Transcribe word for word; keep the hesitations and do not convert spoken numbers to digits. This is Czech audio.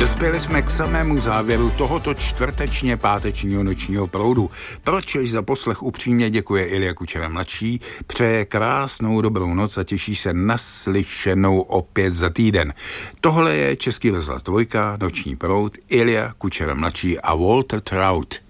Dospěli jsme k samému závěru tohoto čtvrtečně pátečního nočního proudu. Pročež za poslech upřímně děkuje Ilja Kučera mladší, přeje krásnou dobrou noc a těší se na slyšenou opět za týden. Tohle je Český rozhlas dvojka, noční proud, Ilja Kučera mladší a Walter Trout.